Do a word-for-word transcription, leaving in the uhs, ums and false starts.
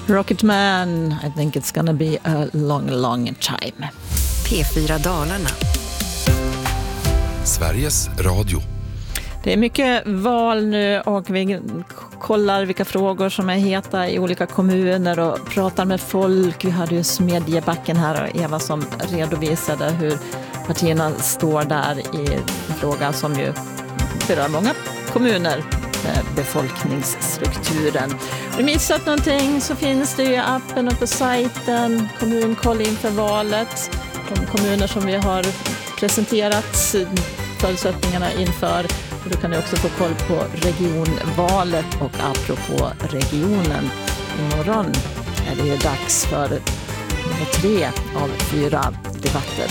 Rocketman, I think it's gonna be a long, long time. P fyra Dalarna. Sveriges Radio. Det är mycket val nu och vi kollar vilka frågor som är heta i olika kommuner och pratar med folk. Vi hade ju Smedjebacken här och Eva som redovisade hur partierna står där i frågan som ju berör många kommuner, befolkningsstrukturen. Har du missat någonting så finns det ju i appen och på sajten Kommunkoll inför valet. De kommuner som vi har presenterat förutsättningarna inför. Och då kan du också få koll på regionvalet och apropå regionen. Imorgon är det ju dags för nummer tre av fyra debatter.